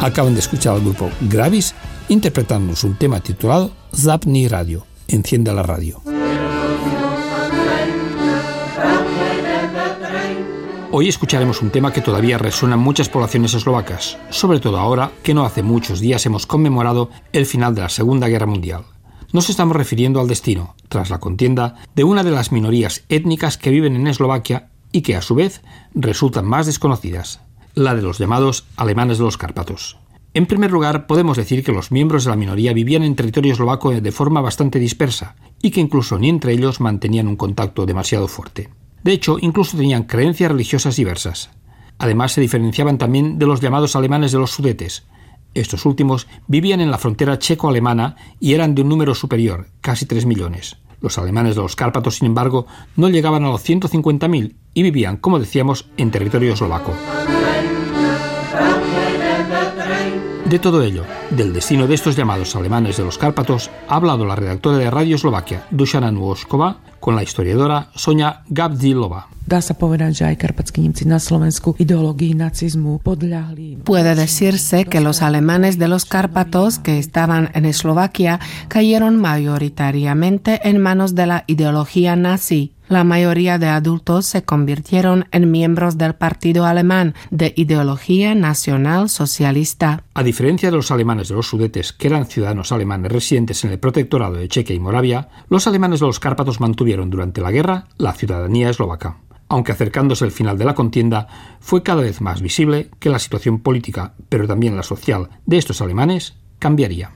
Acaban de escuchar al grupo Gravis interpretándonos un tema titulado Zapni Radio, encienda la radio. Hoy escucharemos un tema que todavía resuena en muchas poblaciones eslovacas, sobre todo ahora que no hace muchos días hemos conmemorado el final de la Segunda Guerra Mundial. Nos estamos refiriendo al destino, tras la contienda, de una de las minorías étnicas que viven en Eslovaquia y que a su vez resultan más desconocidas, la de los llamados alemanes de los Cárpatos. En primer lugar, podemos decir que los miembros de la minoría vivían en territorio eslovaco de forma bastante dispersa y que incluso ni entre ellos mantenían un contacto demasiado fuerte. De hecho, incluso tenían creencias religiosas diversas. Además, se diferenciaban también de los llamados alemanes de los Sudetes. Estos últimos vivían en la frontera checo-alemana y eran de un número superior, casi 3 millones. Los alemanes de los Cárpatos, sin embargo, no llegaban a los 150.000 y vivían, como decíamos, en territorio eslovaco. De todo ello, del destino de estos llamados alemanes de los Cárpatos, ha hablado la redactora de Radio Eslovaquia, Dušana Nôžková, con la historiadora Sonia Gabdílová. Puede decirse que los alemanes de los Cárpatos que estaban en Eslovaquia cayeron mayoritariamente en manos de la ideología nazi. La mayoría de adultos se convirtieron en miembros del partido alemán de ideología nacional socialista. A diferencia de los alemanes de los Sudetes, que eran ciudadanos alemanes residentes en el protectorado de Chequia y Moravia, los alemanes de los Cárpatos mantuvieron durante la guerra la ciudadanía eslovaca. Aunque acercándose el final de la contienda, fue cada vez más visible que la situación política, pero también la social, de estos alemanes cambiaría.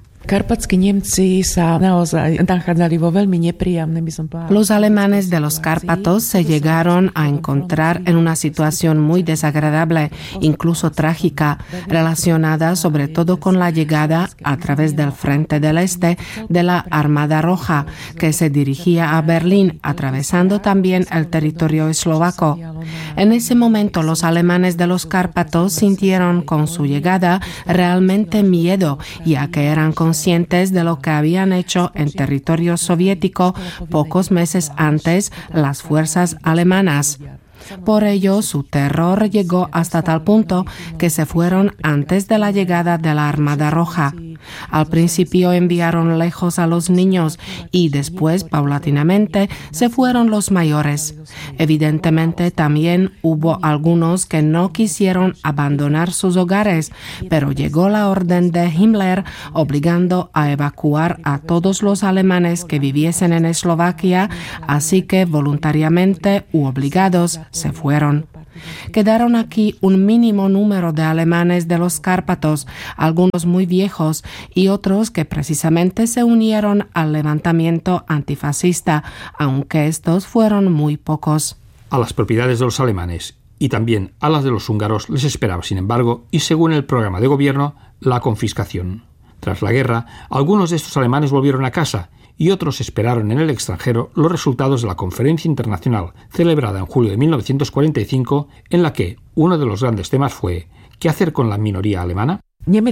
Los alemanes de los Cárpatos se llegaron a encontrar en una situación muy desagradable, incluso trágica, relacionada sobre todo con la llegada a través del Frente del Este de la Armada Roja, que se dirigía a Berlín, atravesando también el territorio eslovaco. En ese momento los alemanes de los Cárpatos sintieron con su llegada realmente miedo, ya que eran conscientes de lo que habían hecho en territorio soviético pocos meses antes las fuerzas alemanas. Por ello, su terror llegó hasta tal punto que se fueron antes de la llegada de la Armada Roja. Al principio enviaron lejos a los niños y después, paulatinamente, se fueron los mayores. Evidentemente, también hubo algunos que no quisieron abandonar sus hogares, pero llegó la orden de Himmler obligando a evacuar a todos los alemanes que viviesen en Eslovaquia, así que voluntariamente u obligados se fueron. Quedaron aquí un mínimo número de alemanes de los Cárpatos, algunos muy viejos y otros que precisamente se unieron al levantamiento antifascista, aunque estos fueron muy pocos. A las propiedades de los alemanes y también a las de los húngaros les esperaba, sin embargo, y según el programa de gobierno, la confiscación. Tras la guerra, algunos de estos alemanes volvieron a casa y otros esperaron en el extranjero los resultados de la conferencia internacional celebrada en julio de 1945, en la que uno de los grandes temas fue ¿qué hacer con la minoría alemana?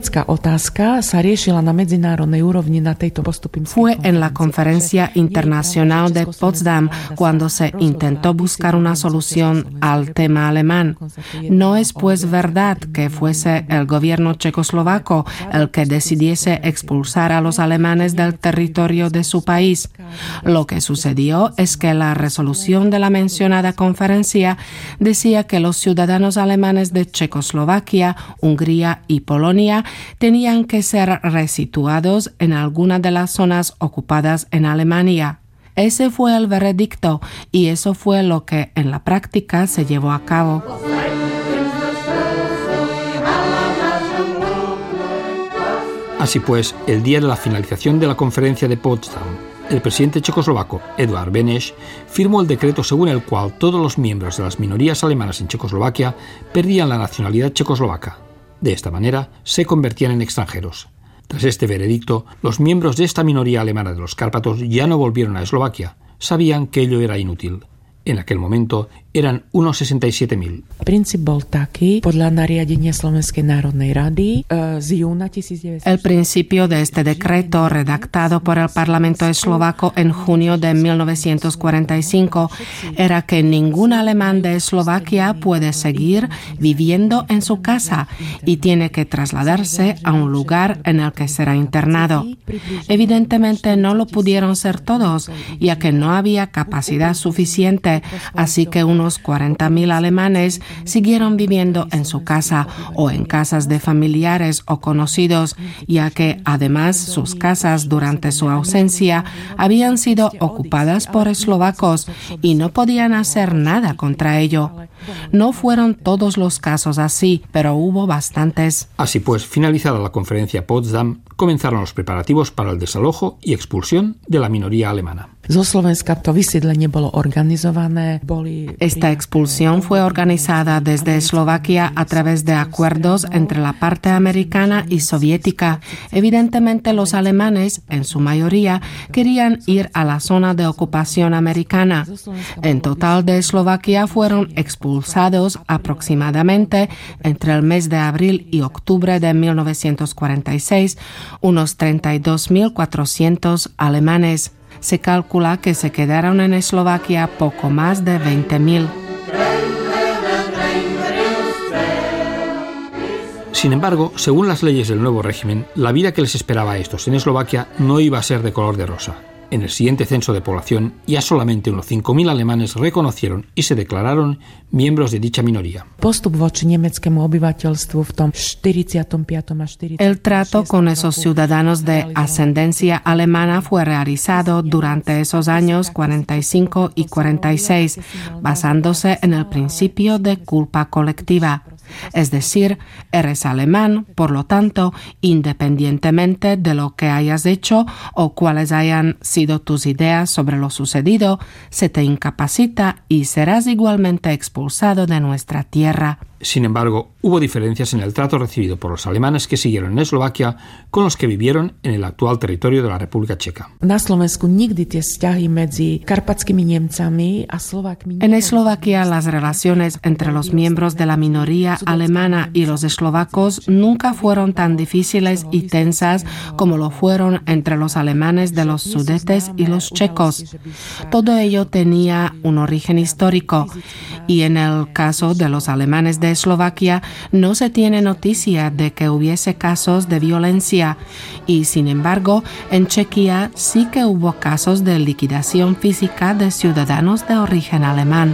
Fue en la conferencia internacional de Potsdam cuando se intentó buscar una solución al tema alemán. No es pues verdad que fuese el gobierno checoslovaco el que decidiese expulsar a los alemanes del territorio de su país. Lo que sucedió es que la resolución de la mencionada conferencia decía que los ciudadanos alemanes de Checoslovaquia, Hungría y Polonia tenían que ser resituados en alguna de las zonas ocupadas en Alemania. Ese fue el veredicto y eso fue lo que en la práctica se llevó a cabo. Así pues, el día de la finalización de la conferencia de Potsdam, el presidente checoslovaco, Eduard Beneš, firmó el decreto según el cual todos los miembros de las minorías alemanas en Checoslovaquia perdían la nacionalidad checoslovaca. De esta manera, se convertían en extranjeros. Tras este veredicto, los miembros de esta minoría alemana de los Cárpatos ya no volvieron a Eslovaquia. Sabían que ello era inútil. En aquel momento, eran unos 67.000. El principio de este decreto, redactado por el Parlamento eslovaco en junio de 1945, era que ningún alemán de Eslovaquia puede seguir viviendo en su casa y tiene que trasladarse a un lugar en el que será internado. Evidentemente no lo pudieron ser todos, ya que no había capacidad suficiente, así que unos 40.000 alemanes siguieron viviendo en su casa o en casas de familiares o conocidos, ya que además sus casas durante su ausencia habían sido ocupadas por eslovacos y no podían hacer nada contra ello. No fueron todos los casos así, pero hubo bastantes. Así pues, finalizada la conferencia Potsdam, comenzaron los preparativos para el desalojo y expulsión de la minoría alemana. Esta expulsión fue organizada desde Eslovaquia a través de acuerdos entre la parte americana y soviética. Evidentemente, los alemanes, en su mayoría, querían ir a la zona de ocupación americana. En total de Eslovaquia fueron expulsados aproximadamente entre el mes de abril y octubre de 1946 unos 32.400 alemanes. Se calcula que se quedaron en Eslovaquia poco más de 20.000. Sin embargo, según las leyes del nuevo régimen, la vida que les esperaba a estos en Eslovaquia no iba a ser de color de rosa. En el siguiente censo de población, ya solamente unos 5.000 alemanes reconocieron y se declararon miembros de dicha minoría. El trato con esos ciudadanos de ascendencia alemana fue realizado durante esos años 45 y 46, basándose en el principio de culpa colectiva. Es decir, eres alemán, por lo tanto, independientemente de lo que hayas hecho o cuáles hayan sido tus ideas sobre lo sucedido, se te incapacita y serás igualmente expulsado de nuestra tierra. Sin embargo, hubo diferencias en el trato recibido por los alemanes que siguieron en Eslovaquia con los que vivieron en el actual territorio de la República Checa. En Eslovaquia, las relaciones entre los miembros de la minoría alemana y los eslovacos nunca fueron tan difíciles y tensas como lo fueron entre los alemanes de los Sudetes y los checos. Todo ello tenía un origen histórico y en el caso de los alemanes de Eslovaquia no se tiene noticia de que hubiese casos de violencia y, sin embargo, en Chequia sí que hubo casos de liquidación física de ciudadanos de origen alemán.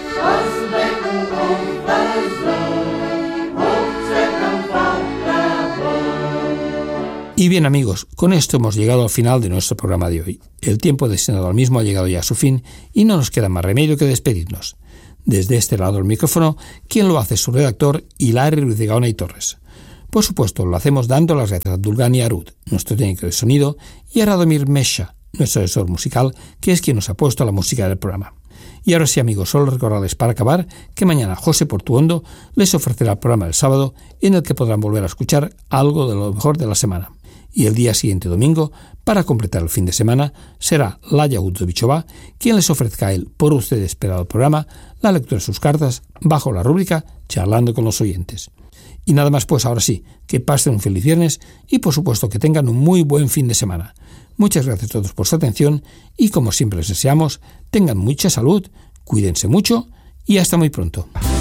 Y bien amigos, con esto hemos llegado al final de nuestro programa de hoy. El tiempo destinado al mismo ha llegado ya a su fin y no nos queda más remedio que despedirnos. Desde este lado del micrófono, quien lo hace es su redactor, Hilari Ruiz de Gaona y Torres. Por supuesto, lo hacemos dando las gracias a Dulgani Arud, nuestro técnico de sonido, y a Radomir Mesha, nuestro asesor musical, que es quien nos ha puesto la música del programa. Y ahora sí, amigos, solo recordarles para acabar que mañana José Portuondo les ofrecerá el programa del sábado en el que podrán volver a escuchar algo de lo mejor de la semana. Y el día siguiente, domingo, para completar el fin de semana, será Laya Udzovichova quien les ofrezca a él, por usted esperado programa, la lectura de sus cartas bajo la rúbrica Charlando con los oyentes. Y nada más, pues ahora sí, que pasen un feliz viernes y por supuesto que tengan un muy buen fin de semana. Muchas gracias a todos por su atención y como siempre les deseamos, tengan mucha salud, cuídense mucho y hasta muy pronto.